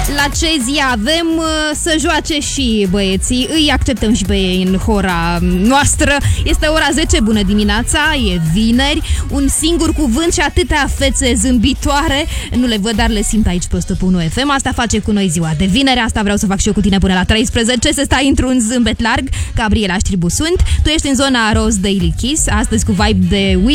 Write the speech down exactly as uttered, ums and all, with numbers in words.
La ce zi avem să joace și băieții. Îi acceptăm și pe ei în hora noastră. Este ora zece, bună dimineața, e vineri. Un singur cuvânt și atâtea fețe zâmbitoare. Nu le văd, dar le simt aici pe o sută unu F M. Asta face cu noi ziua de vineri. Asta vreau să fac și eu cu tine până la treisprezece. Să stai într-un zâmbet larg. Gabriela Ștribu sunt. Tu ești în zona Rose Daily Kiss. Astăzi cu vibe de